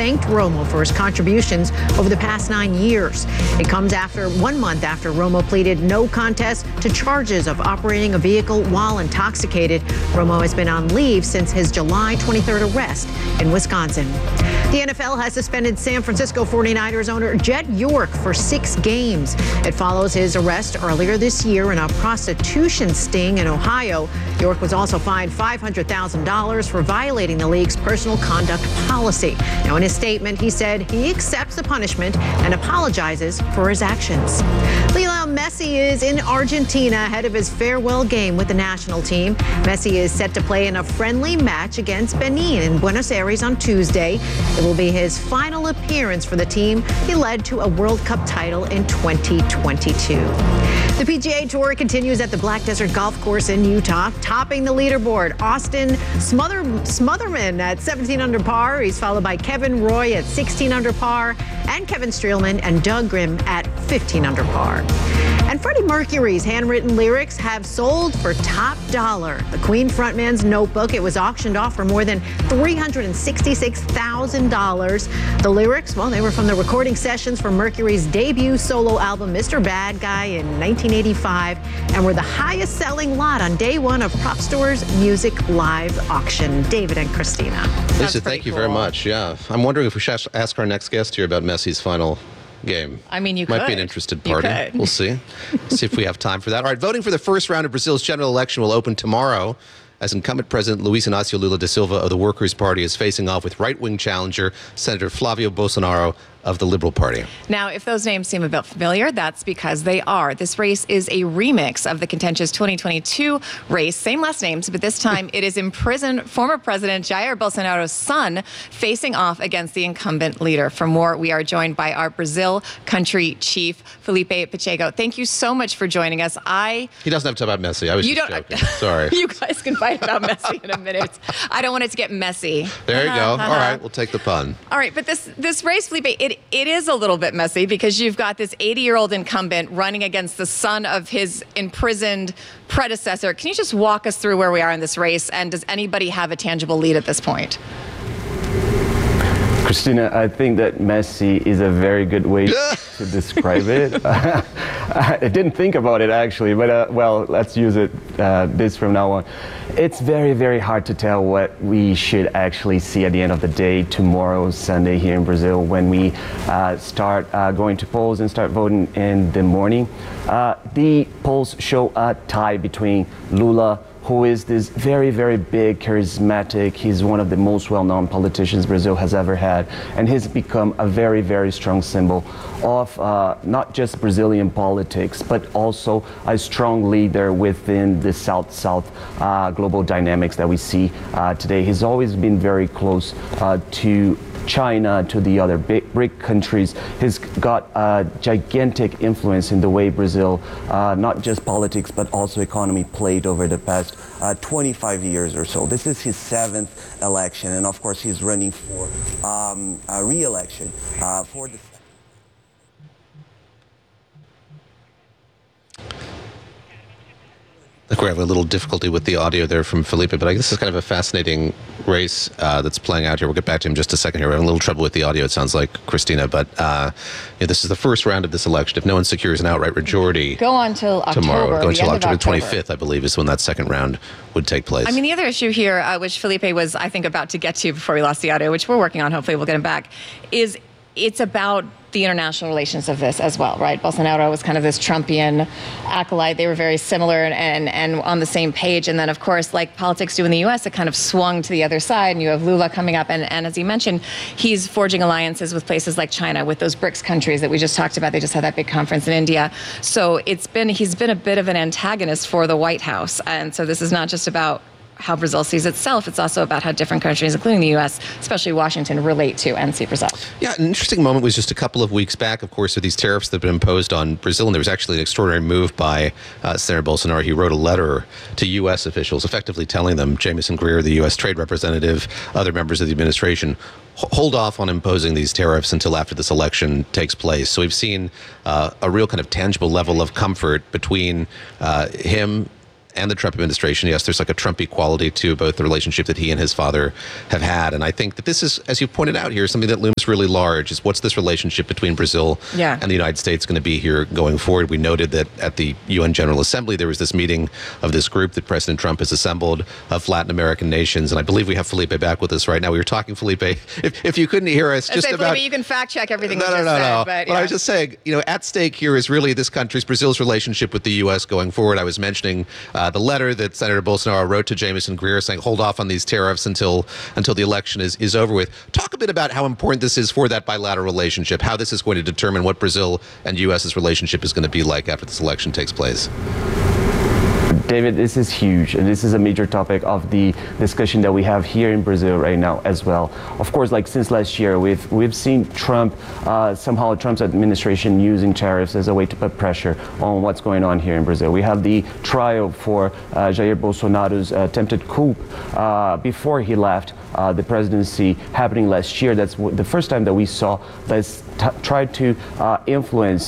thanked Romo for his contributions over the past 9 years. It comes after 1 month after Romo pleaded no contest to charges of operating a vehicle while intoxicated. Romo has been on leave since his July 23rd arrest in Wisconsin. The NFL has suspended San Francisco 49ers owner Jed York for 6 games. It follows his arrest earlier this year in a prostitution sting in Ohio. York was also fined $500,000 for violating the league's personal conduct policy. Now, in his statement, he said he accepts the punishment and apologizes for his actions. Lionel Messi is in Argentina ahead of his farewell game with the national team. Messi is set to play in a friendly match against Benin in Buenos Aires on Tuesday. It will be his final appearance for the team he led to a World Cup title in 2022. The PGA Tour continues at the Black Desert Golf Course in Utah, topping the leaderboard. Austin Smotherman at 17 under par. He's followed by Kevin Roy at 16 under par, and Kevin Streelman and Doug Grimm at 15 under par. And Freddie Mercury's handwritten lyrics have sold for top dollar. The Queen frontman's notebook, it was auctioned off for more than $366,000. The lyrics, well, they were from the recording sessions for Mercury's debut solo album, Mr. Bad Guy, in 1985, and were the highest selling lot on day one of Prop Store's Music Live auction. David and Christina. Lisa, thank you very much. Yeah. I'm wondering if we should ask our next guest here about Messi's final game. I mean, you might be an interested party. We'll see. See if we have time for that. All right, voting for the first round of Brazil's general election will open tomorrow, as incumbent President Luiz Inácio Lula da Silva of the Workers' Party is facing off with right-wing challenger Senator Flávio Bolsonaro of the Liberal Party. Now, if those names seem a bit familiar, that's because they are. This race is a remix of the contentious 2022 race, same last names, but this time it is imprisoned former President Jair Bolsonaro's son facing off against the incumbent leader. For more, we are joined by our Brazil country chief, Felipe Pacheco. Thank you so much for joining us. He doesn't have to talk about Messi. I was just joking. Sorry. You guys can fight about Messi in a minute. I don't want it to get messy. There you go. All right, we'll take the pun. All right, but this race, Felipe, it is a little bit messy because you've got this 80-year-old incumbent running against the son of his imprisoned predecessor. Can you just walk us through where we are in this race, and does anybody have a tangible lead at this point? Christina, I think that messy is a very good way to describe it. I didn't think about it actually, but well, let's use it this from now on. It's very, very hard to tell what we should actually see at the end of the day tomorrow, Sunday, here in Brazil, when we start going to polls and start voting in the morning. The polls show a tie between Lula, who is this very, very big, charismatic, he's one of the most well-known politicians Brazil has ever had, and he's become a very, very strong symbol of not just Brazilian politics, but also a strong leader within the South-South global dynamics that we see today. He's always been very close to China, to the other big BRIC countries. He's got a gigantic influence in the way Brazil, not just politics, but also economy played over the past 25 years or so. This is his 7th election, and of course he's running for a re-election for the... I think we're having a little difficulty with the audio there from Felipe, but I guess this is kind of a fascinating race that's playing out here. We'll get back to him in just a second here. We're having a little trouble with the audio, it sounds like, Christina, but this is the first round of this election. If no one secures an outright majority go on till October, tomorrow, go until October 25th, 25th, I believe, is when that second round would take place. I mean, the other issue here, which Felipe was, I think, about to get to before we lost the audio, which we're working on, hopefully we'll get him back, is it's about the international relations of this as well, right? Bolsonaro was kind of this Trumpian acolyte. They were very similar and on the same page. And then, of course, like politics do in the U.S., it kind of swung to the other side. And you have Lula coming up. And as you mentioned, he's forging alliances with places like China, with those BRICS countries that we just talked about. They just had that big conference in India. So he's been a bit of an antagonist for the White House. And so this is not just about how Brazil sees itself. It's also about how different countries, including the U.S., especially Washington, relate to and see Brazil. Yeah, an interesting moment was just a couple of weeks back, of course, with these tariffs that have been imposed on Brazil, and there was actually an extraordinary move by Senator Bolsonaro. He wrote a letter to U.S. officials, effectively telling them, Jameson Greer, the U.S. trade representative, other members of the administration, hold off on imposing these tariffs until after this election takes place. So we've seen a real kind of tangible level of comfort between him and the Trump administration. Yes, there's like a Trump equality to both the relationship that he and his father have had. And I think that this is, as you pointed out here, something that looms really large is what's this relationship between Brazil and the United States going to be here going forward. We noted that at the UN General Assembly, there was this meeting of this group that President Trump has assembled of Latin American nations. And I believe we have Felipe back with us right now. We were talking, Felipe, if you couldn't hear us, just about... Felipe, you can fact check everything No. said. But I was just saying, at stake here is really this country's, Brazil's relationship with the U.S. going forward. I was mentioning the letter that Senator Bolsonaro wrote to Jamieson Greer saying, hold off on these tariffs until the election is over with. Talk a bit about how important this is for that bilateral relationship, how this is going to determine what Brazil and U.S.'s relationship is going to be like after this election takes place. David, this is huge, and this is a major topic of the discussion that we have here in Brazil right now as well. Of course, like since last year, we've seen Trump's administration using tariffs as a way to put pressure on what's going on here in Brazil. We have the trial for Jair Bolsonaro's attempted coup before he left the presidency happening last year. That's the first time that we saw this tried to influence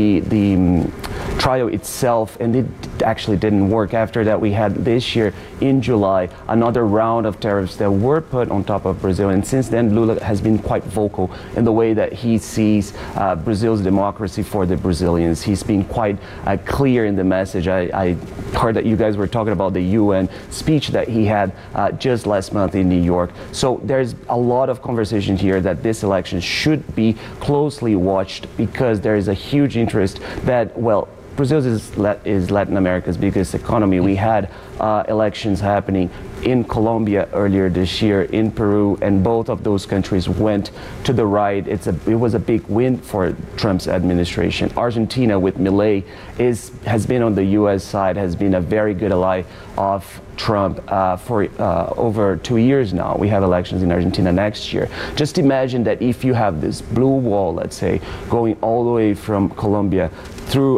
the trial itself, and it actually didn't work. After that, we had this year in July another round of tariffs that were put on top of Brazil, and since then Lula has been quite vocal in the way that he sees Brazil's democracy for the Brazilians. He's been quite clear in the message. I heard that you guys were talking about the UN speech that he had just last month in New York. So there's a lot of conversation here that this election should be closely watched, because there is a huge interest that, well, Brazil is Latin America's biggest economy. We had elections happening in Colombia earlier this year, in Peru, and both of those countries went to the right. It was a big win for Trump's administration. Argentina with Milei has been on the U.S. side, has been a very good ally of Trump for over 2 years now. We have elections in Argentina next year. Just imagine that if you have this blue wall, let's say, going all the way from Colombia through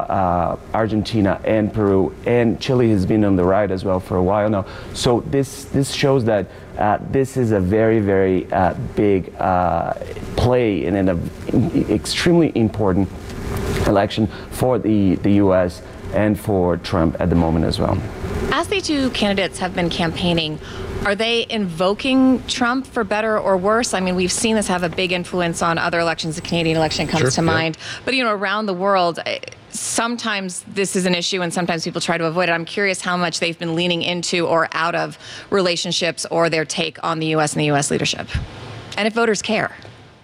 Argentina and Peru, and Chile has been on the right as well for a while now. So this shows that this is a very, very big play and an extremely important election for the U.S. and for Trump at the moment as well. As the two candidates have been campaigning, are they invoking Trump for better or worse? I mean, we've seen this have a big influence on other elections. The Canadian election comes to mind. But, around the world, sometimes this is an issue and sometimes people try to avoid it. I'm curious how much they've been leaning into or out of relationships or their take on the U.S. and the U.S. leadership. And if voters care.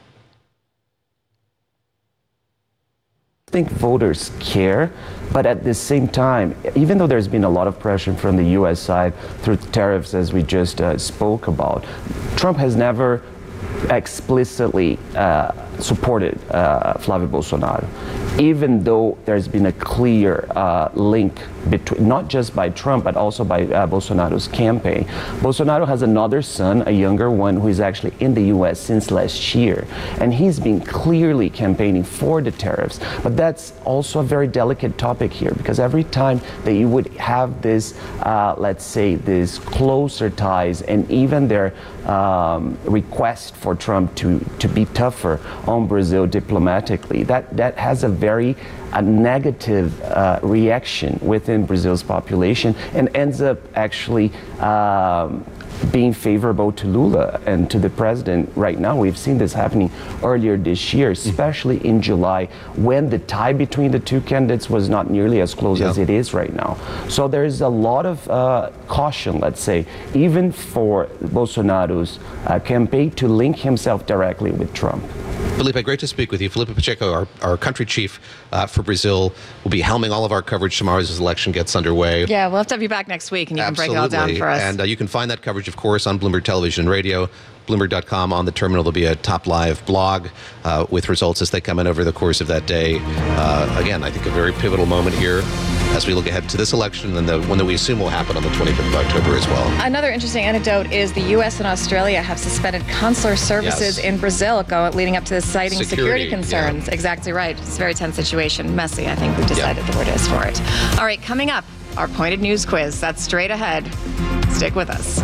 I think voters care, but at the same time, even though there's been a lot of pressure from the U.S. side through tariffs, as we just spoke about, Trump has never explicitly supported Flávio Bolsonaro, even though there's been a clear link between, not just by Trump, but also by Bolsonaro's campaign. Bolsonaro has another son, a younger one, who is actually in the U.S. since last year, and he's been clearly campaigning for the tariffs. But that's also a very delicate topic here, because every time that you would have this, let's say, this closer ties, and even their request for Trump to be tougher on Brazil diplomatically, that has a very negative reaction within Brazil's population, and ends up actually being favorable to Lula and to the president right now. We've seen this happening earlier this year, especially in July, when the tie between the two candidates was not nearly as close as it is right now. So there's a lot of caution, let's say, even for Bolsonaro's campaign to link himself directly with Trump. Felipe, great to speak with you. Felipe Pacheco, our country chief for Brazil, will be helming all of our coverage tomorrow as this election gets underway. Yeah, we'll have to have you back next week, and you can break it all down for us. And you can find that coverage, of course, on Bloomberg Television and Radio. Bloomberg.com. On the terminal, there'll be a top live blog with results as they come in over the course of that day. Again, I think a very pivotal moment here as we look ahead to this election and the one that we assume will happen on the 25th of October as well. Another interesting anecdote is the U.S. and Australia have suspended consular services in Brazil leading up to this, citing security concerns. Yeah. Exactly right. It's a very tense situation. Messy, I think we've decided the word is for it. All right, coming up, our Pointed News quiz. That's straight ahead. Stick with us.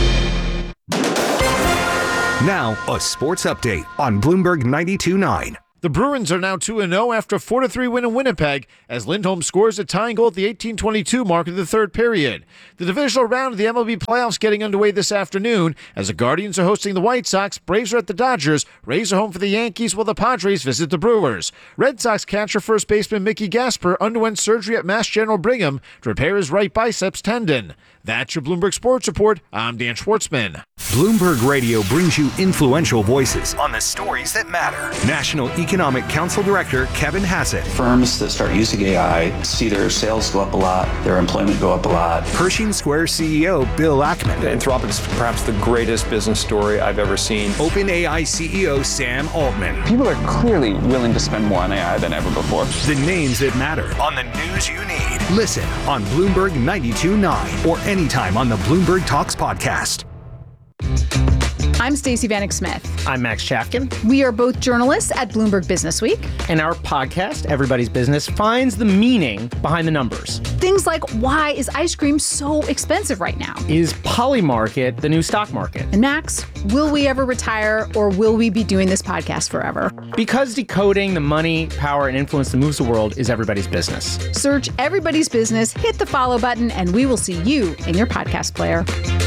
Now, a sports update on Bloomberg 92.9. The Bruins are now 2-0 after a 4-3 win in Winnipeg as Lindholm scores a tying goal at the 18:22 mark of the third period. The divisional round of the MLB playoffs getting underway this afternoon as the Guardians are hosting the White Sox, Braves are at the Dodgers, Rays are home for the Yankees while the Padres visit the Brewers. Red Sox catcher first baseman Mickey Gasper underwent surgery at Mass General Brigham to repair his right biceps tendon. That's your Bloomberg Sports Report. I'm Dan Schwartzman. Bloomberg Radio brings you influential voices on the stories that matter. National Economic Council Director Kevin Hassett. Firms that start using AI see their sales go up a lot, their employment go up a lot. Pershing Square CEO Bill Ackman. Anthropic is perhaps the greatest business story I've ever seen. OpenAI CEO Sam Altman. People are clearly willing to spend more on AI than ever before. The names that matter on the news you need. Listen on Bloomberg 92.9 or anytime on the Bloomberg Talks podcast. I'm Stacey Vanek Smith. I'm Max Chafkin. We are both journalists at Bloomberg Business Week. And our podcast, Everybody's Business, finds the meaning behind the numbers. Things like, why is ice cream so expensive right now? Is Polymarket the new stock market? And Max, will we ever retire or will we be doing this podcast forever? Because decoding the money, power, and influence that moves the world is everybody's business. Search Everybody's Business, hit the follow button, and we will see you in your podcast player.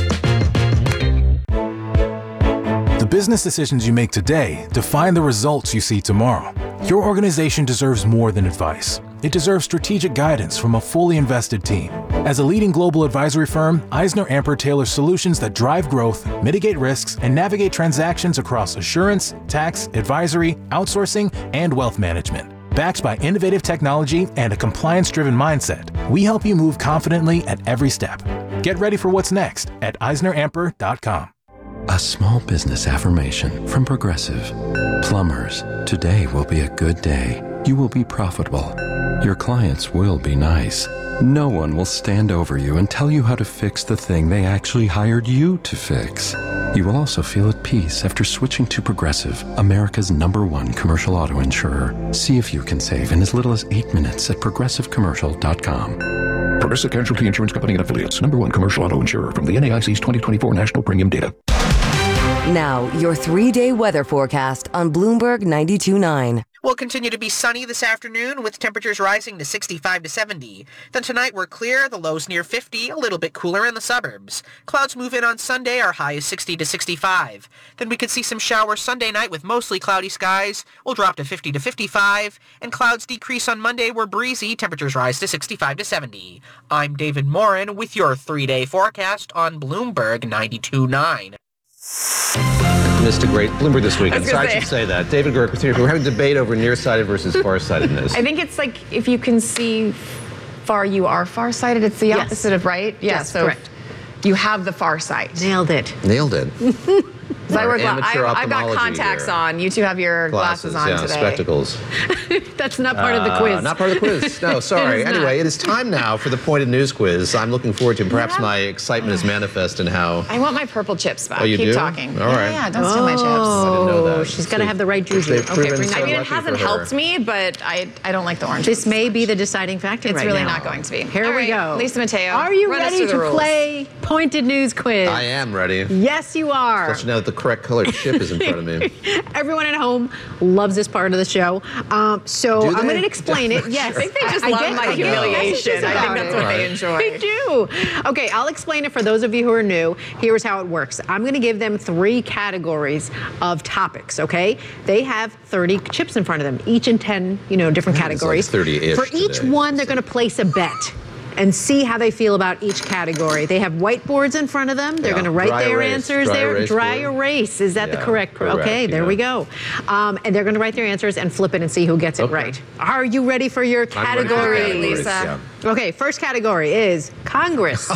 The business decisions you make today define the results you see tomorrow. Your organization deserves more than advice. It deserves strategic guidance from a fully invested team. As a leading global advisory firm, EisnerAmper tailors solutions that drive growth, mitigate risks, and navigate transactions across assurance, tax, advisory, outsourcing, and wealth management. Backed by innovative technology and a compliance-driven mindset, we help you move confidently at every step. Get ready for what's next at EisnerAmper.com. A small business affirmation from Progressive. Plumbers, today will be a good day. You will be profitable. Your clients will be nice. No one will stand over you and tell you how to fix the thing they actually hired you to fix. You will also feel at peace after switching to Progressive, America's #1 commercial auto insurer. See if you can save in as little as 8 minutes at progressivecommercial.com. Progressive Casualty Insurance Company and Affiliates, #1 commercial auto insurer from the NAIC's 2024 National Premium Data. Now, your 3-day weather forecast on Bloomberg 92.9. We'll continue to be sunny this afternoon with temperatures rising to 65 to 70. Then tonight we're clear, the lows near 50, a little bit cooler in the suburbs. Clouds move in on Sunday, our high is 60 to 65. Then we could see some showers Sunday night with mostly cloudy skies. We'll drop to 50 to 55. And clouds decrease on Monday, we're breezy, temperatures rise to 65 to 70. I'm David Morin with your 3-day forecast on Bloomberg 92.9. Missed a great Bloomberg this week. I'm sorry I should say that. David Gerk with you. We're having a debate over nearsighted versus farsightedness. I think it's like if you can see far, you are farsighted. It's the opposite of right. Yeah, yes, so correct. You have the far sight. Nailed it. Nailed it. I've got contacts here. on. You two have your glasses on today. Spectacles. That's not part of the quiz. Not part of the quiz. No, sorry. Anyway, it is time now for the pointed news quiz. I'm looking forward to it. Perhaps my excitement is manifest in how... I want my purple chips back. Oh, you Keep do? talking. All right. Yeah, don't steal my chips. I didn't know that. She's got to have the right juju. Okay, bring I mean, it hasn't helped me, but I don't like the orange. This may be the deciding factor It's right really now. not going to be. Here All we right, go. Lisa Mateo, Are you run us ready through the to rules. play Pointed News Quiz? I am ready. Yes, you are. Let you know that the correct colored chip is in front of me. Everyone at home loves this part of the show. So Do I'm they? going to explain it. Yes. I think they just love my humiliation. I think that's what they enjoy. They do. Okay, I'll explain it for those of you who are new. Here's how it works. I'm going to give them 3 categories of topics, okay? They have 30 chips in front of them, each in 10, different categories. Like 30-ish for each today. one, they're going to place a bet and see how they feel about each category. They have whiteboards in front of them. They're going to write their answers there. Dry erase. Is that the correct? Okay, there we go. And they're going to write their answers and flip it and see who gets it right. Are you ready for your category, Lisa? Yeah. Okay, first category is Congress.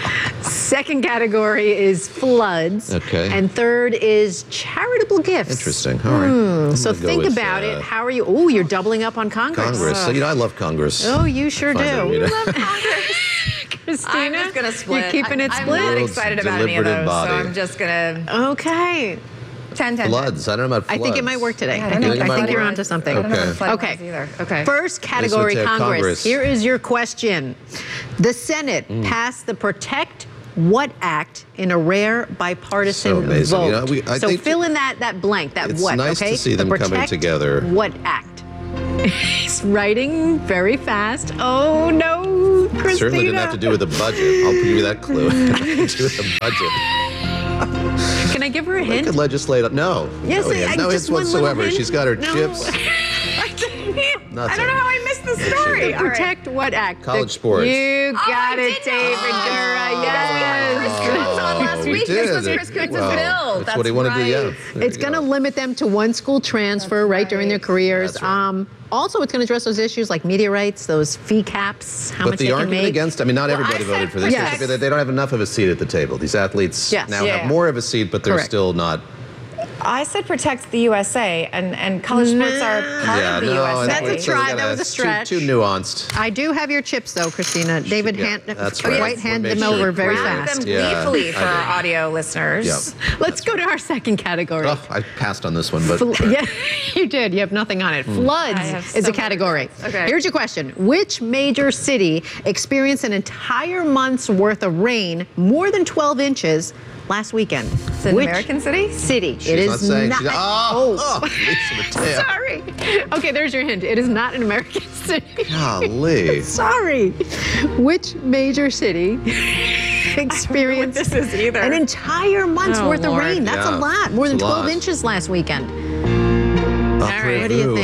Second category is floods. Okay. And third is charitable gifts. Interesting. All right. So think about it. How are you? Oh, you're doubling up on Congress. Congress. So, I love Congress. Oh, you sure do. You love Congress. Christina, I'm just going to split. You're keeping it split? I'm not excited about any of those, so I'm just going to... Okay. 10. Floods. I don't know about floods. I think it might work today. I don't know. I think you're onto something. I don't know Okay. about floods either. Okay. First category, Congress. Congress. Here is your question. The Senate passed the Protect what act in a rare bipartisan So amazing. vote? You know, I think fill in that blank, that it's what, nice okay? to see them The coming protect together. What act? He's writing very fast. Oh, no, Christina. Certainly didn't have to do with the budget. I'll give you that clue. It had to do with the budget. Can I give her a I hint? could legislate. No. Yes, no hint. No just hints one little whatsoever. hint. She's got her No. chips. I don't know how I missed the story. The protect what act? College sports. You got I it, did David know. Gura. Yes. Chris Kunz on last we week. This was did. Chris Kunz's Well, bill. that's what he wanted to do, yeah. There It's you going to go. limit them to one school transfer during their careers. That's right. Also, it's going to address those issues like media rights, those fee caps, how But much the they can argument make. against, I mean, not everybody I voted said for this. yes. They don't have enough of a seat at the table. These athletes Yes. now Yeah. have more of a seat, but they're Correct. still not. I said protect the USA, and college sports are part of the USA. That's a try. That was a it's stretch. Too nuanced. I do have your chips, though, Christina. David that's right. White handed them We'll make over sure very you Grab fast. them Yeah, gleefully for I our did. audio listeners. Yep. Let's go to our second category. Oh, I passed on this one, but Yeah, you did. You have nothing on it. I Floods have is so a many category. floods. Okay. Here's your question. Which major city experienced an entire month's worth of rain, more than 12 inches, last weekend? It's an American city? City. she's It not is saying. not. She's, Lisa Mateo. Sorry. Okay, there's your hint. It is not an American city. Golly. Sorry. Which major city experienced this is either. an entire month's Oh, worth Lord. of rain? That's a Yeah, lot. More than it's a 12 lot. inches last weekend. What do you think?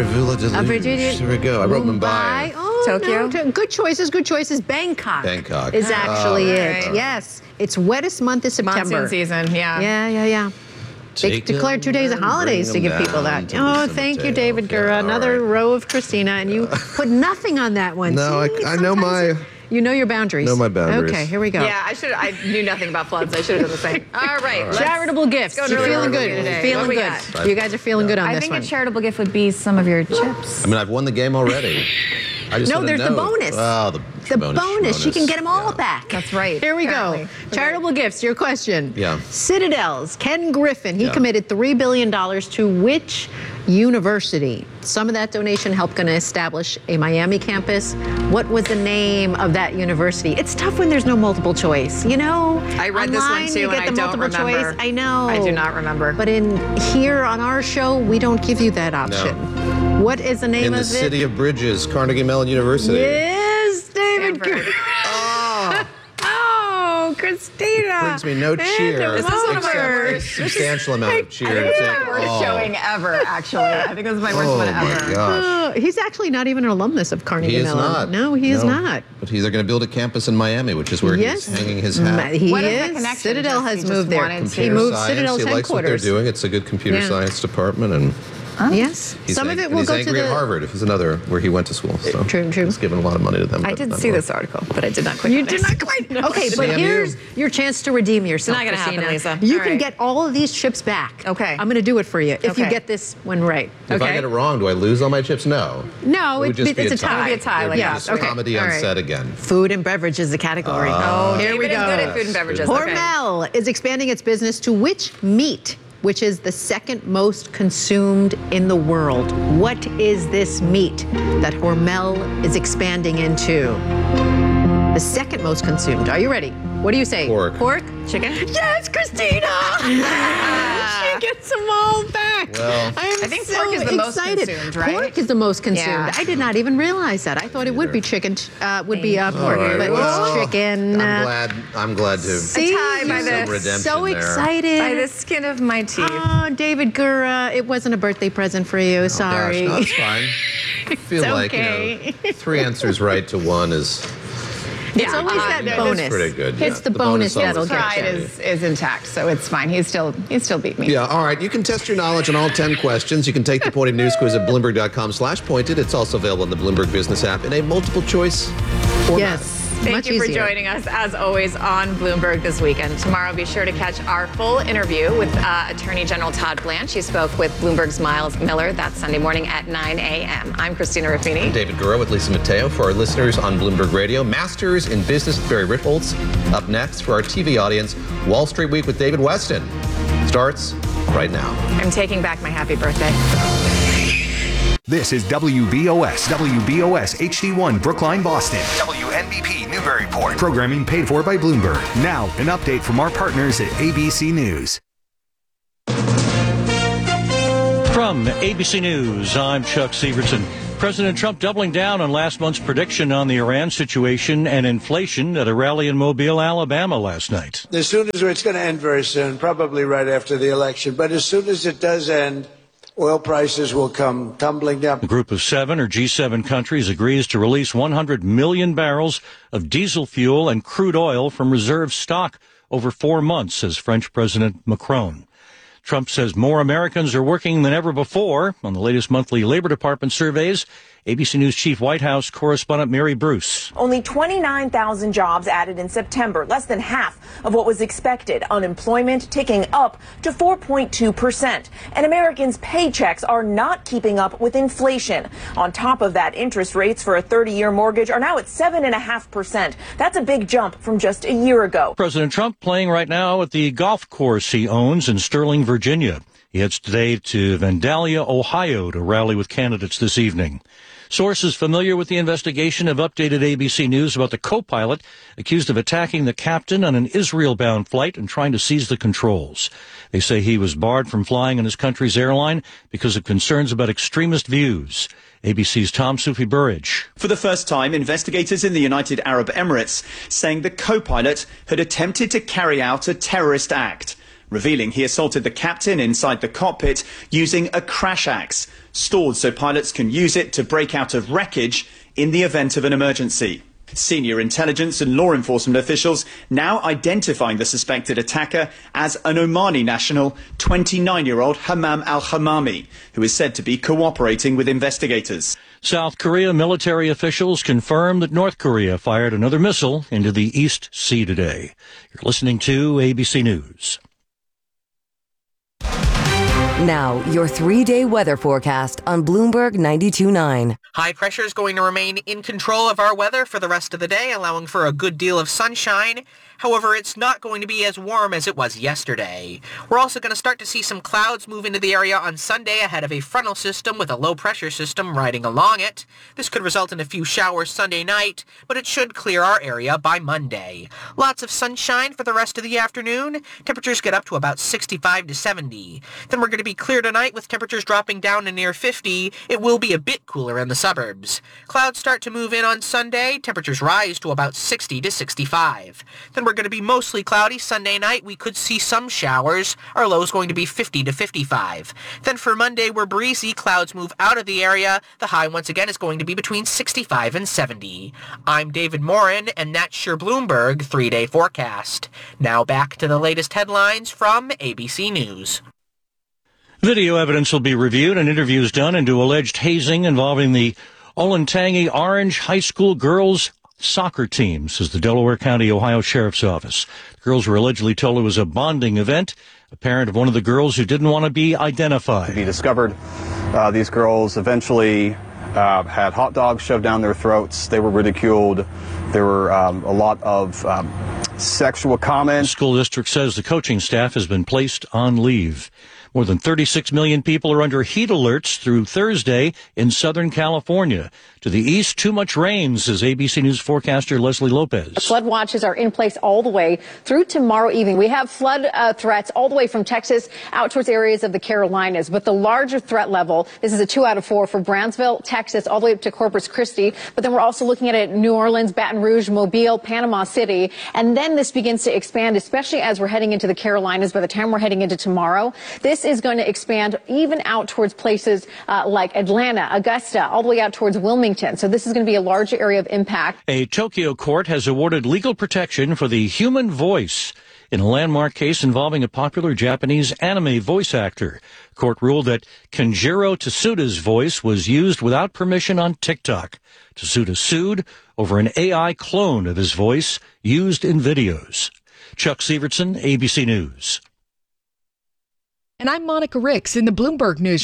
Here we go. I wrote Mumbai. Oh, Tokyo? no. Good choices, good choices. Bangkok. Bangkok. Is actually Oh, it. right. Yes. It's wettest month is September. Monsoon season, yeah. Yeah. They Take declared 2 days of them and holidays to bring give them people down that. to Oh, Lisa thank you, Mateo. David Gura. Yeah, all Another right. row of Christina, and you put nothing on that one. No, See, I know sometimes my. You know your boundaries. Know my boundaries. Okay, here we go. Yeah, I knew nothing about floods. I should have done the same. All right. let's- Charitable gifts. let's go You're to feeling charitable good. today. Feeling What we good. got? You guys are feeling good on I this think one. a charitable gift would be some of your chips. I mean, I've won the game already. I just No, wanna there's the know. bonus. Oh, The bonus. She can get them all Yeah. back. That's right. Here we apparently. go. Charitable gifts. Your question. Yeah. Citadel's Ken Griffin. He Yeah. committed $3 billion to which university? Some of that donation helped going to establish a Miami campus. What was the name of that university? It's tough when there's no multiple choice. You know, I read this online, one too, you and get I the don't multiple remember. choice. I know. I do not remember. But in here on our show, we don't give you that option. What is the name In the of city it? of Bridges, Carnegie Mellon University. Yes, David. Stanford. Oh, Oh, Christina. brings me no cheer. This is one of my except a worst. substantial amount of cheer. I think It's it's like, my worst oh. showing ever, actually. I think this is my worst Oh one ever. my gosh. He's actually not even an alumnus of Carnegie He is Mellon. not. No, he is not. But they're going to build a campus in Miami, which is where Yes. he's hanging his hat. He What is the is. connection? Citadel Just- has he just moved there. wanted to- He Computer moved science. Citadel's He likes what they're headquarters. doing. It's a good computer Yeah. science department, and Yes. he's Some of it and will he's go to angry at the. Harvard. Is another where he went to school. So True. He's given a lot of money to them. I but did not see more. this article, but I did not click You on did it. not quite. Okay, but CMU. here's your chance to redeem yourself. Not gonna happen, Christina. Lisa. You All can right. get all of these chips back. Okay. I'm going to do it for you if you Okay. get this one right. If Okay. I get it wrong, do I lose all my chips? No. No, It would just be it's a a tie. tie. It would be a tie, There'd like be that. just Okay. comedy All on right. set again. Food and beverage is the category. Oh, here we David go. is good at food and beverages. Okay. Hormel is expanding its business to which meat, which is the second most consumed in the world? What is this meat that Hormel is expanding into? The second most consumed. Are you ready? What do you say? Pork. Pork? Chicken? Yes, Christina! She gets them all back. Well, I think so pork is the most excited. consumed, right? Pork is the most consumed. Yeah. I did not even realize that. I thought it would be chicken, would be pork, right, but well, it's chicken. I'm glad to See, tie by see the- some redemption so there. excited. By the skin of my teeth. Oh, David Gura, it wasn't a birthday present for you. Sorry. Gosh, no, it's fine. I feel It's like okay. 3 answers right to one is It's always that yeah, bonus. that's pretty good. It's yeah. the bonus always that'll is get Pride you. is intact, so it's fine. He still beat me. Yeah, all right. You can test your knowledge on all 10 questions. You can take the Pointed News Quiz at Bloomberg.com/pointed. It's also available on the Bloomberg Business app in a multiple choice format. Yes. Thank much you for easier. joining us, as always, on Bloomberg this weekend. Tomorrow, be sure to catch our full interview with Attorney General Todd Blanche. He spoke with Bloomberg's Miles Miller. That's Sunday morning at 9 a.m. I'm Christina Ruffini. David Gura with Lisa Mateo for our listeners on Bloomberg Radio. Masters in Business with Barry Ritholtz. Up next for our TV audience, Wall Street Week with David Weston. Starts right now. I'm taking back my happy birthday. This is WBOS HD1 Brookline, Boston. WNBP News. Blueberry Report. Programming paid for by Bloomberg. Now, an update from our partners at ABC News. From ABC News, I'm Chuck Severson. President Trump doubling down on last month's prediction on the Iran situation and inflation at a rally in Mobile, Alabama last night. As soon as it's going to end very soon, probably right after the election, but as soon as it does end, oil prices will come tumbling down. A group of 7 or G7 countries agrees to release 100 million barrels of diesel fuel and crude oil from reserve stock over 4 months, says French President Macron. Trump says more Americans are working than ever before. On the latest monthly Labor Department surveys, ABC News Chief White House correspondent Mary Bruce. Only 29,000 jobs added in September, less than half of what was expected. Unemployment ticking up to 4.2%. And Americans' paychecks are not keeping up with inflation. On top of that, interest rates for a 30-year mortgage are now at 7.5%. That's a big jump from just a year ago. President Trump playing right now at the golf course he owns in Sterling, Virginia. He heads today to Vandalia, Ohio to rally with candidates this evening. Sources familiar with the investigation have updated ABC News about the co-pilot accused of attacking the captain on an Israel-bound flight and trying to seize the controls. They say he was barred from flying on his country's airline because of concerns about extremist views. ABC's Tom Sufi Burridge. For the first time, investigators in the United Arab Emirates saying the co-pilot had attempted to carry out a terrorist act, revealing he assaulted the captain inside the cockpit using a crash axe, stored so pilots can use it to break out of wreckage in the event of an emergency. Senior intelligence and law enforcement officials now identifying the suspected attacker as an Omani national, 29-year-old Hammam al-Hamami, who is said to be cooperating with investigators. South Korea military officials confirmed that North Korea fired another missile into the East Sea today. You're listening to ABC News. Now, your 3-day weather forecast on Bloomberg 92.9. High pressure is going to remain in control of our weather for the rest of the day, allowing for a good deal of sunshine. However, it's not going to be as warm as it was yesterday. We're also going to start to see some clouds move into the area on Sunday ahead of a frontal system with a low-pressure system riding along it. This could result in a few showers Sunday night, but it should clear our area by Monday. Lots of sunshine for the rest of the afternoon. Temperatures get up to about 65 to 70. Then we're going to be clear tonight with temperatures dropping down to near 50. It will be a bit cooler in the suburbs. Clouds start to move in on Sunday. Temperatures rise to about 60 to 65. Then we're going to be mostly cloudy Sunday night. We could see some showers. Our low is going to be 50 to 55. Then for Monday, we're breezy. Clouds move out of the area. The high once again is going to be between 65 and 70. I'm David Morin, and that's your Bloomberg 3-day forecast. Now back to the latest headlines from ABC News. Video evidence will be reviewed and interviews done into alleged hazing involving the Olentangy Orange High School girls soccer team, says the Delaware County, Ohio Sheriff's Office. The girls were allegedly told it was a bonding event. A parent of one of the girls who didn't want to be identified. To be discovered, these girls eventually had hot dogs shoved down their throats. They were ridiculed. There were a lot of sexual comments. The school district says the coaching staff has been placed on leave. More than 36 million people are under heat alerts through Thursday in Southern California. To the east, too much rain, says ABC News forecaster Leslie Lopez. Flood watches are in place all the way through tomorrow evening. We have flood threats all the way from Texas out towards areas of the Carolinas. But the larger threat level, this is a 2 out of 4 for Brownsville, Texas, all the way up to Corpus Christi. But then we're also looking at it New Orleans, Baton Rouge, Mobile, Panama City. And then this begins to expand, especially as we're heading into the Carolinas. By the time we're heading into tomorrow, this is going to expand even out towards places like Atlanta, Augusta, all the way out towards Wilmington. So this is going to be a large area of impact. A Tokyo court has awarded legal protection for the human voice in a landmark case involving a popular Japanese anime voice actor. The court ruled that Kenjiro Tsuda's voice was used without permission on TikTok. Tsuda sued over an AI clone of his voice used in videos. Chuck Severson, ABC News. And I'm Monica Ricks in the Bloomberg Newsroom.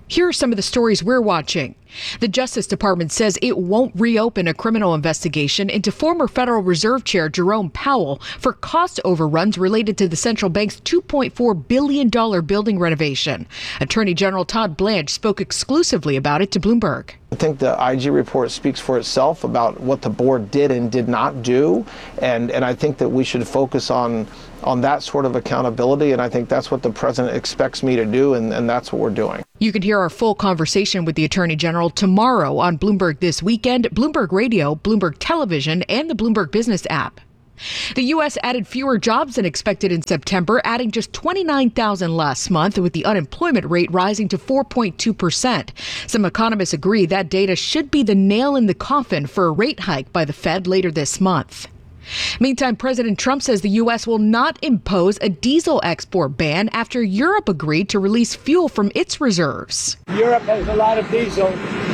Here are some of the stories we're watching. The Justice Department says it won't reopen a criminal investigation into former Federal Reserve Chair Jerome Powell for cost overruns related to the central bank's $2.4 billion building renovation. Attorney General Todd Blanche spoke exclusively about it to Bloomberg. I think the IG report speaks for itself about what the board did and did not do, and I think that we should focus on that sort of accountability, and I think that's what the president expects me to do, and that's what we're doing. You can hear our full conversation with the Attorney General tomorrow on Bloomberg This Weekend, Bloomberg Radio, Bloomberg Television, and the Bloomberg Business app. The U.S. added fewer jobs than expected in September, adding just 29,000 last month, with the unemployment rate rising to 4.2%. Some economists agree that data should be the nail in the coffin for a rate hike by the Fed later this month. Meantime, President Trump says the U.S. will not impose a diesel export ban after Europe agreed to release fuel from its reserves. Europe has a lot of diesel,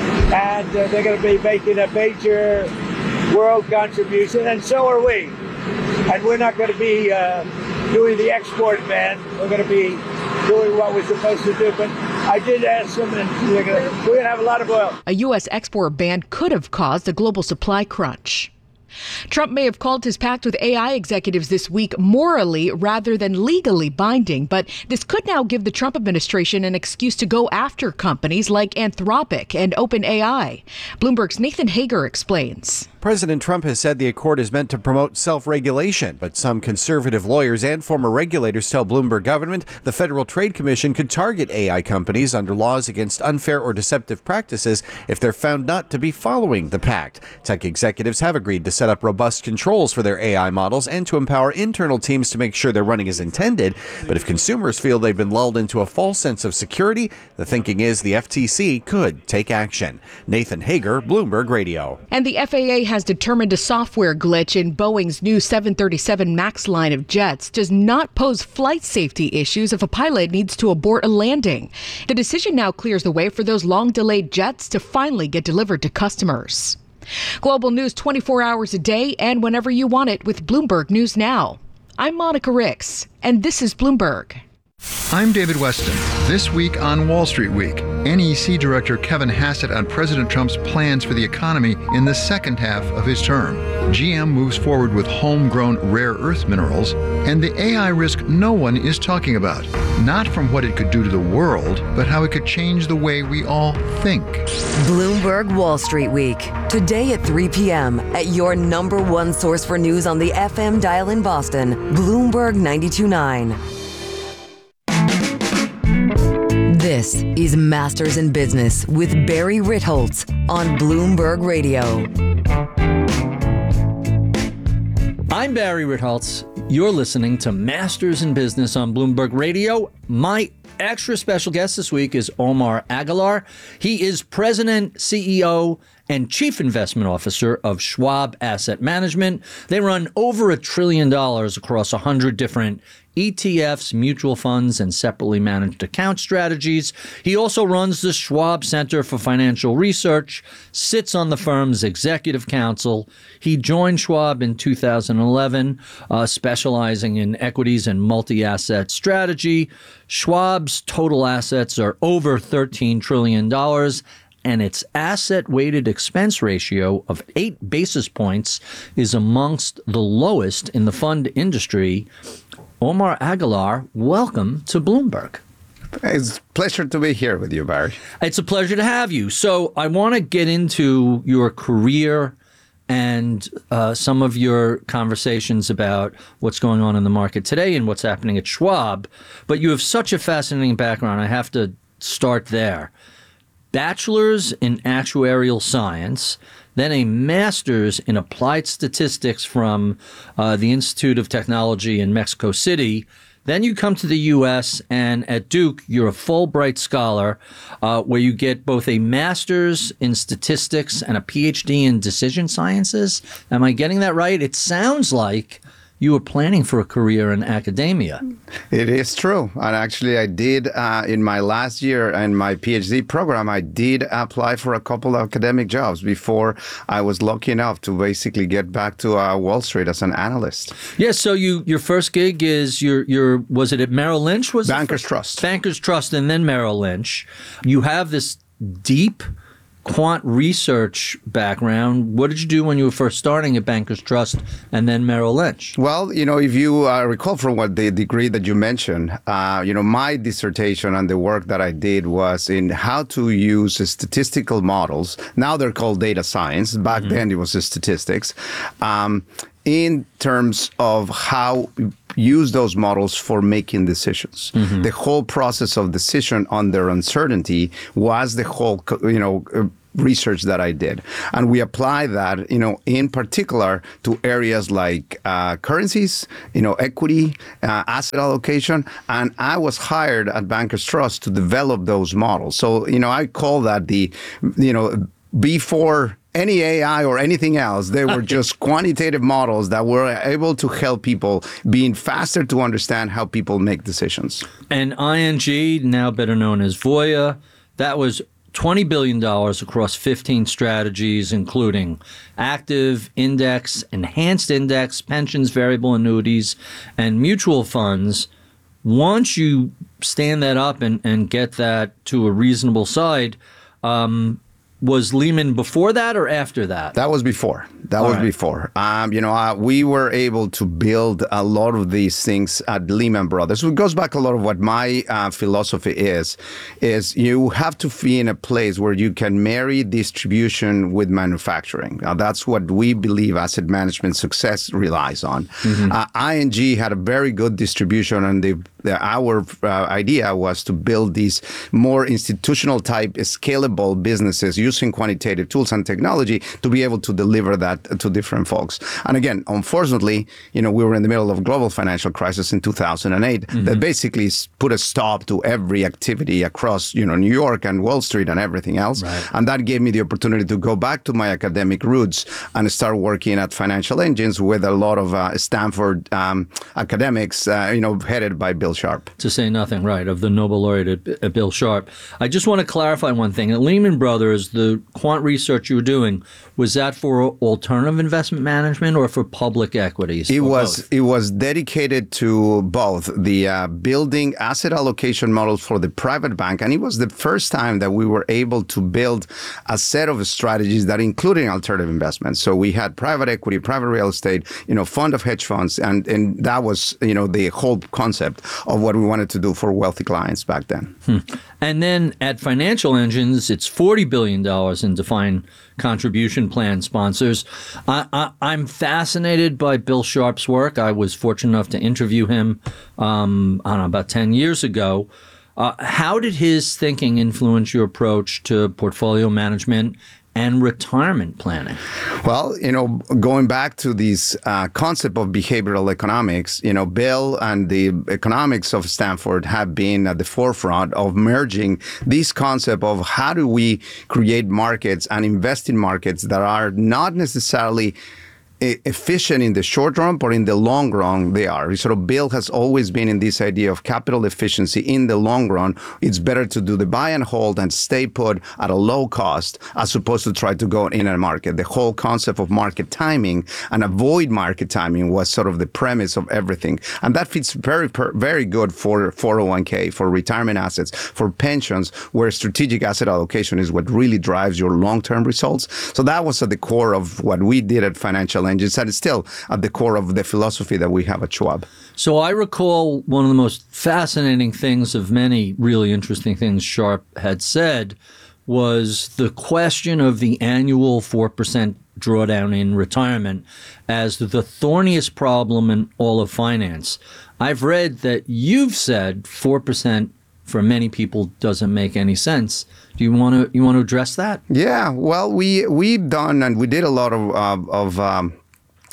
and they're going to be making a major world contribution, and so are we. And we're not going to be doing the export ban. We're going to be doing what we're supposed to do. But I did ask them, and we're going to have a lot of oil. A U.S. export ban could have caused a global supply crunch. Trump may have called his pact with AI executives this week morally rather than legally binding, but this could now give the Trump administration an excuse to go after companies like Anthropic and OpenAI. Bloomberg's Nathan Hager explains. President Trump has said the accord is meant to promote self-regulation, but some conservative lawyers and former regulators tell Bloomberg Government the Federal Trade Commission could target AI companies under laws against unfair or deceptive practices if they're found not to be following the pact. Tech executives have agreed to set up robust controls for their AI models and to empower internal teams to make sure they're running as intended. But if consumers feel they've been lulled into a false sense of security, the thinking is the FTC could take action. Nathan Hager, Bloomberg Radio. And the FAA has determined a software glitch in Boeing's new 737 MAX line of jets does not pose flight safety issues if a pilot needs to abort a landing. The decision now clears the way for those long-delayed jets to finally get delivered to customers. Global news 24 hours a day and whenever you want it with Bloomberg News Now. I'm Monica Ricks, and this is Bloomberg. I'm David Weston. This week on Wall Street Week, NEC Director Kevin Hassett on President Trump's plans for the economy in the second half of his term. GM moves forward with homegrown rare earth minerals, and the AI risk no one is talking about. Not from what it could do to the world, but how it could change the way we all think. Bloomberg Wall Street Week. Today at 3 p.m. at your number one source for news on the FM dial in Boston, Bloomberg 92.9. This is Masters in Business with Barry Ritholtz on Bloomberg Radio. I'm Barry Ritholtz. You're listening to Masters in Business on Bloomberg Radio. My extra special guest this week is Omar Aguilar. He is President, CEO, and Chief Investment Officer of Schwab Asset Management. They run over $1 trillion across 100 different ETFs, mutual funds, and separately managed account strategies. He also runs the Schwab Center for Financial Research, sits on the firm's executive council. He joined Schwab in 2011, specializing in equities and multi-asset strategy. Schwab's total assets are over $13 trillion, and its asset-weighted expense ratio of 8 basis points is amongst the lowest in the fund industry. Omar Aguilar, welcome to Bloomberg. It's a pleasure to be here with you, Barry. It's a pleasure to have you. So I want to get into your career and some of your conversations about what's going on in the market today and what's happening at Schwab. But you have such a fascinating background. I have to start there. Bachelor's in actuarial science, then a master's in applied statistics from the Institute of Technology in Mexico City. Then you come to the U.S., and at Duke, you're a Fulbright scholar, where you get both a master's in statistics and a PhD in decision sciences. Am I getting that right? It sounds like you were planning for a career in academia. It is true. And actually, I did, in my last year in my PhD program, I did apply for a couple of academic jobs before I was lucky enough to basically get back to Wall Street as an analyst. Yeah, so your first gig is was it at Merrill Lynch? Bankers Trust. Bankers Trust and then Merrill Lynch. You have this deep quant research background. What did you do when you were first starting at Bankers Trust and then Merrill Lynch? Well, if you recall from what the degree that you mentioned, my dissertation and the work that I did was in how to use statistical models. Now they're called data science. Back then it was statistics. In terms of how use those models for making decisions. The whole process of decision under uncertainty was the whole, research that I did. And we apply that, in particular to areas like currencies, equity, asset allocation. And I was hired at Bankers Trust to develop those models. So, I call that before any AI or anything else, they were just quantitative models that were able to help people being faster to understand how people make decisions. And ING, now better known as Voya, that was $20 billion across 15 strategies, including active, index, enhanced index, pensions, variable annuities, and mutual funds. Once you stand that up and get that to a reasonable side, was Lehman before that or after that? That was before. We were able to build a lot of these things at Lehman Brothers. It goes back a lot of what my philosophy is you have to be in a place where you can marry distribution with manufacturing. Now, that's what we believe asset management success relies on. ING had a very good distribution, and our idea was to build these more institutional type, scalable businesses using quantitative tools and technology to be able to deliver that to different folks. And again, unfortunately, we were in the middle of a global financial crisis in 2008 that basically put a stop to every activity across, New York and Wall Street and everything else. Right. And that gave me the opportunity to go back to my academic roots and start working at Financial Engines with a lot of Stanford academics, headed by Bill Sharpe. To say nothing, right, of the Nobel laureate Bill Sharpe. I just want to clarify one thing. At Lehman Brothers, the quant research you were doing, was that for alternative investment management or for public equities? It was dedicated to both the building asset allocation models for the private bank, and it was the first time that we were able to build a set of strategies that included alternative investments. So we had private equity, private real estate, fund of hedge funds, and that was the whole concept of what we wanted to do for wealthy clients back then. And then at Financial Engines, it's $40 billion in defined contribution plan sponsors. I'm fascinated by Bill Sharpe's work. I was fortunate enough to interview him, about 10 years ago. How did his thinking influence your approach to portfolio management and retirement planning? Well, going back to this concept of behavioral economics, Bill and the economics of Stanford have been at the forefront of merging this concept of how do we create markets and invest in markets that are not necessarily efficient in the short run, but in the long run, they are. Sort of Bill has always been in this idea of capital efficiency in the long run. It's better to do the buy and hold and stay put at a low cost as opposed to try to go in a market. The whole concept of market timing and avoid market timing was sort of the premise of everything. And that fits very, very good for 401k, for retirement assets, for pensions, where strategic asset allocation is what really drives your long-term results. So that was at the core of what we did at Financial Engines, and it's still at the core of the philosophy that we have at Schwab. So I recall one of the most fascinating things of many really interesting things Sharpe had said was the question of the annual 4% drawdown in retirement as the thorniest problem in all of finance. I've read that you've said 4% for many people doesn't make any sense. Do you want to address that? Yeah, well, we've done, and we did a lot of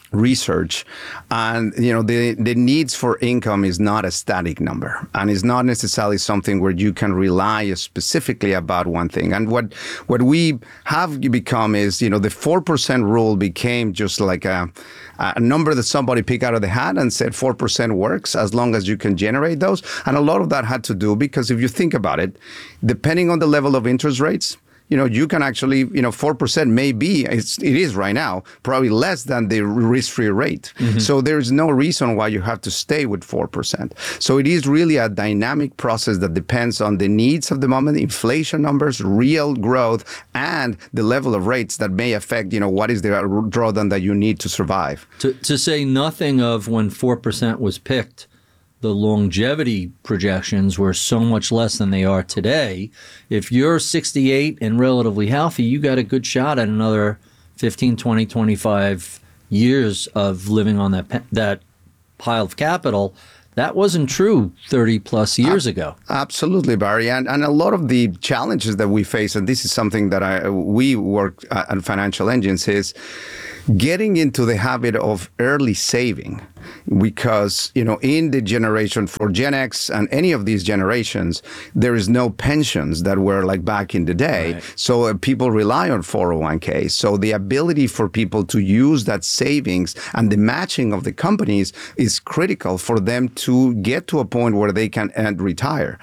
research, and the needs for income is not a static number, and it's not necessarily something where you can rely specifically about one thing. And what we have become is, the 4% rule became just like a number that somebody picked out of the hat and said 4% works as long as you can generate those. And a lot of that had to do because if you think about it, depending on the level of interest rates, you can actually, 4% may be, it is right now, probably less than the risk-free rate. Mm-hmm. So there's no reason why you have to stay with 4%. So it is really a dynamic process that depends on the needs of the moment, inflation numbers, real growth, and the level of rates that may affect, what is the drawdown that you need to survive. To say nothing of when 4% was picked, the longevity projections were so much less than they are today. If you're 68 and relatively healthy, you got a good shot at another 15, 20, 25 years of living on that pile of capital. That wasn't true 30 plus years ago. Absolutely, Barry. And a lot of the challenges that we face, and this is something that we work at Financial Engines, is getting into the habit of early saving. Because, in the generation for Gen X and any of these generations, there is no pensions that were like back in the day. Right. So people rely on 401k. So the ability for people to use that savings and the matching of the companies is critical for them to get to a point where they can retire.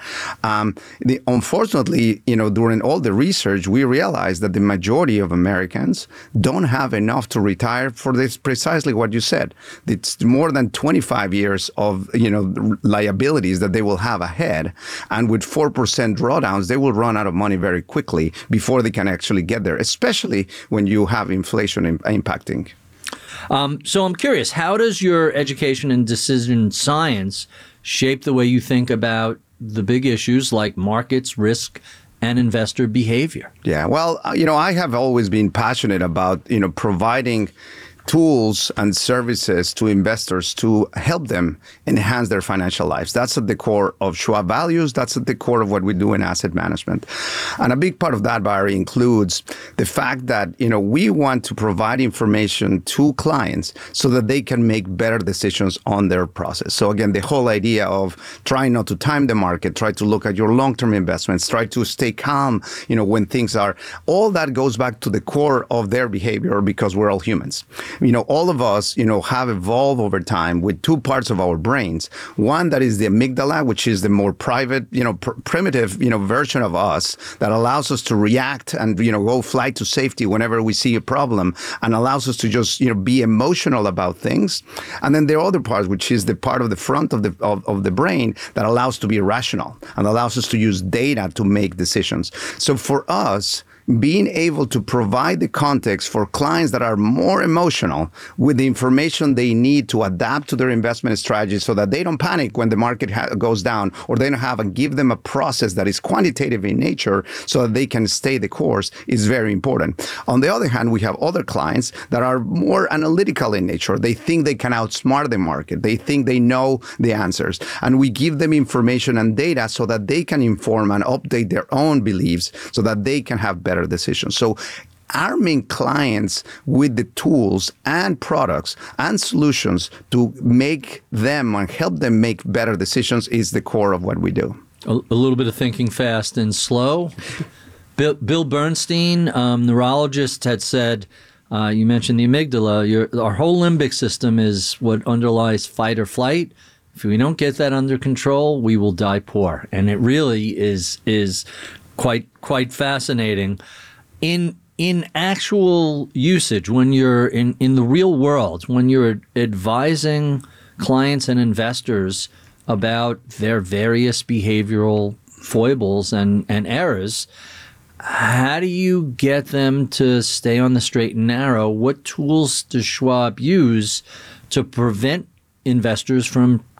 Unfortunately, during all the research, we realized that the majority of Americans don't have enough to retire for this precisely what you said. It's more than 25 years of liabilities that they will have ahead, and with 4% drawdowns, they will run out of money very quickly before they can actually get there, especially when you have inflation impacting. So I'm curious, how does your education in decision science shape the way you think about the big issues like markets, risk, and investor behavior? Yeah, well, I have always been passionate about, providing tools and services to investors to help them enhance their financial lives. That's at the core of Schwab values. That's at the core of what we do in asset management. And a big part of that, Barry, includes the fact that, we want to provide information to clients so that they can make better decisions on their process. So again, the whole idea of trying not to time the market, try to look at your long-term investments, try to stay calm, when things are, all that goes back to the core of their behavior because we're all humans. All of us, have evolved over time with two parts of our brains. One that is the amygdala, which is the more private, primitive, version of us that allows us to react and, go flight to safety whenever we see a problem and allows us to just, be emotional about things. And then the other part, which is the part of the front of the brain that allows to be rational and allows us to use data to make decisions. So for us, being able to provide the context for clients that are more emotional with the information they need to adapt to their investment strategy so that they don't panic when the market goes down, or they don't have and give them a process that is quantitative in nature so that they can stay the course is very important. On the other hand, we have other clients that are more analytical in nature. They think they can outsmart the market. They think they know the answers. And we give them information and data so that they can inform and update their own beliefs so that they can have better decisions. So arming clients with the tools and products and solutions to make them and help them make better decisions is the core of what we do. A little bit of thinking fast and slow. Bill Bernstein, neurologist, had said, you mentioned the amygdala, our whole limbic system is what underlies fight or flight. If we don't get that under control, we will die poor. And it really is quite fascinating. In actual usage, when you're in the real world, when you're advising clients and investors about their various behavioral foibles and errors, how do you get them to stay on the straight and narrow? What tools does Schwab use to prevent investors from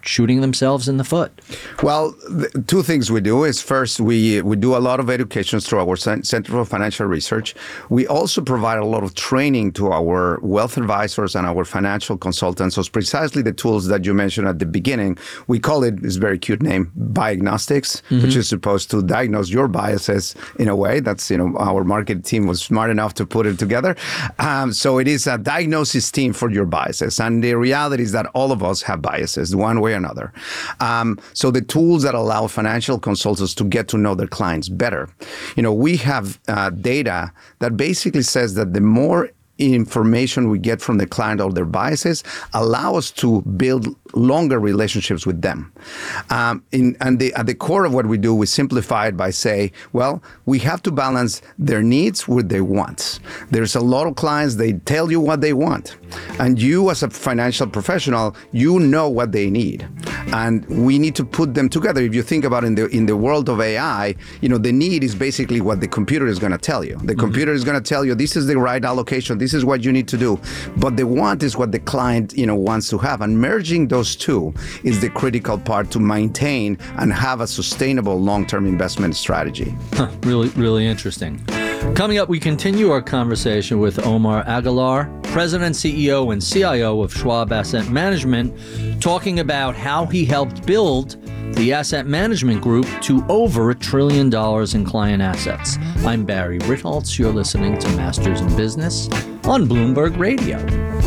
shooting themselves in the foot? Well, two things we do is first, we do a lot of education through our Center for Financial Research. We also provide a lot of training to our wealth advisors and our financial consultants. So it's precisely the tools that you mentioned at the beginning. We call it, this very cute name, Biagnostics, which is supposed to diagnose your biases in a way. That's, our market team was smart enough to put it together. So it is a diagnosis team for your biases. And the reality is that all of us have biases one way or another. So the tools that allow financial consultants to get to know their clients better. We have data that basically says that the more information we get from the client or their biases allow us to build longer relationships with them. At the core of what we do, we simplify it by saying, well, we have to balance their needs with their wants. There's a lot of clients, they tell you what they want. And you as a financial professional, you know what they need. And we need to put them together. If you think about in the world of AI, the need is basically what the computer is going to tell you. The computer is going to tell you this is the right allocation, this is what you need to do. But the want is what the client, wants to have. And merging those two is the critical part to maintain and have a sustainable long-term investment strategy. Really, really interesting. Coming up, we continue our conversation with Omar Aguilar, President, CEO, and CIO of Schwab Asset Management, talking about how he helped build the asset management group to over $1 trillion in client assets. I'm Barry Ritholtz. You're listening to Masters in Business on Bloomberg Radio.